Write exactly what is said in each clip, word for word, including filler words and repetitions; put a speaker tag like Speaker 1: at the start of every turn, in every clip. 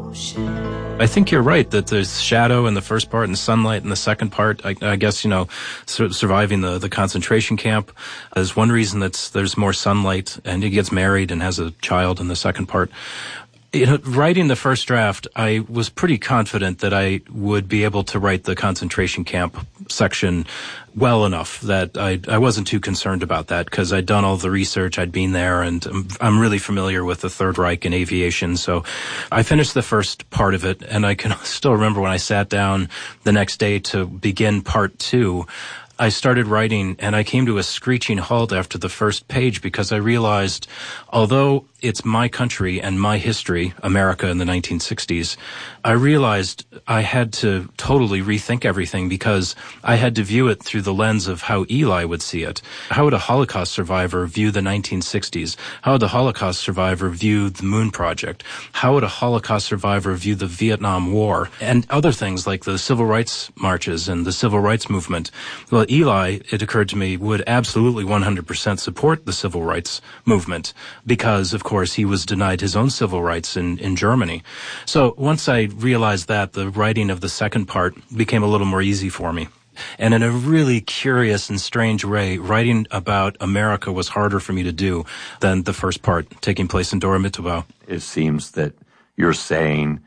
Speaker 1: I think you're right that there's shadow in the first part and sunlight in the second part. I, I guess, you know, sur- surviving the, the concentration camp is one reason that there's more sunlight, and he gets married and has a child in the second part. You know, writing the first draft, I was pretty confident that I would be able to write the concentration camp section well enough that I, I wasn't too concerned about that because I'd done all the research, I'd been there, and I'm, I'm really familiar with the Third Reich and aviation. So I finished the first part of it, and I can still remember when I sat down the next day to begin part two, I started writing, and I came to a screeching halt after the first page because I realized, although it's my country and my history, America in the nineteen sixties, I realized I had to totally rethink everything because I had to view it through the lens of how Eli would see it. How would a Holocaust survivor view the nineteen sixties? How would the Holocaust survivor view the Moon Project? How would a Holocaust survivor view the Vietnam War? And other things like the civil rights marches and the civil rights movement. Well, Eli, it occurred to me, would absolutely one hundred percent support the civil rights movement because, of course, he was denied his own civil rights in, in Germany. So once I realized that, the writing of the second part became a little more easy for me. And in a really curious and strange way, writing about America was harder for me to do than the first part, taking place in Dora Mittelbau.
Speaker 2: It seems that you're saying,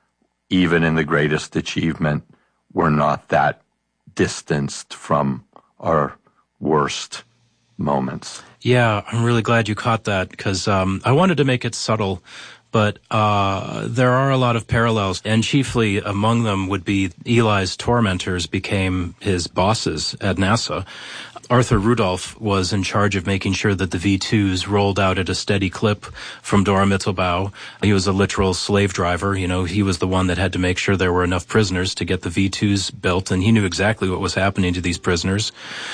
Speaker 2: even in the greatest achievement, we're not that distanced from our worst moments.
Speaker 1: Yeah, I'm really glad you caught that because um, I wanted to make it subtle, but uh there are a lot of parallels, and chiefly among them would be Eli's tormentors became his bosses at NASA. Arthur Rudolph was in charge of making sure that the V twos rolled out at a steady clip from Dora Mittelbau. He was a literal slave driver. You know, he was the one that had to make sure there were enough prisoners to get the V twos built, and he knew exactly what was happening to these prisoners.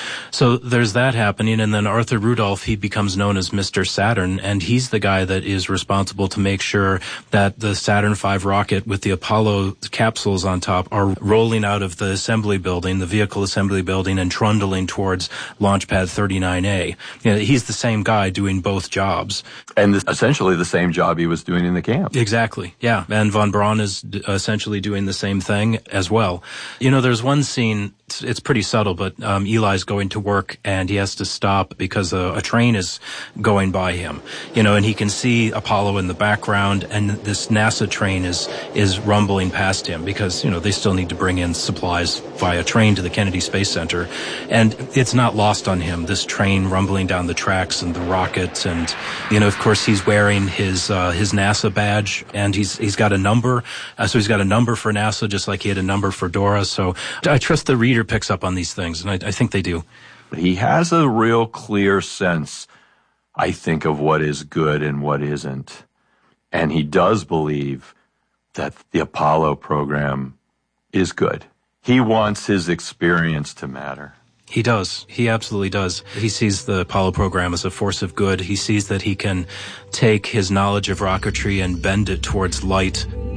Speaker 1: So there's that happening, and then Arthur Rudolph, he becomes known as Mister Saturn, and he's the guy that is responsible to make sure that the Saturn five rocket with the Apollo capsules on top are rolling out of the assembly building, the vehicle assembly building, and trundling towards Launch Pad thirty-nine A. You know, he's the same guy doing both jobs.
Speaker 2: And this, essentially the same job he was doing in the camp.
Speaker 1: Exactly, yeah. And von Braun is d- essentially doing the same thing as well. You know, there's one scene, it's, it's pretty subtle, but um, Eli's going to work and he has to stop because a, a train is going by him. You know, and he can see Apollo in the background, and this NASA train is is rumbling past him because, you know, they still need to bring in supplies via train to the Kennedy Space Center. And it's not lost on him, this train rumbling down the tracks and the rockets. And, you know, of course, he's wearing his uh, his NASA badge, and he's he's got a number. Uh, so he's got a number for NASA, just like he had a number for Dora. So I trust the reader picks up on these things, and I, I think they do.
Speaker 2: But he has a real clear sense, I think, of what is good and what isn't. And he does believe that the Apollo program is good. He wants his experience to matter.
Speaker 1: He does. He absolutely does. He sees the Apollo program as a force of good. He sees that he can take his knowledge of rocketry and bend it towards light,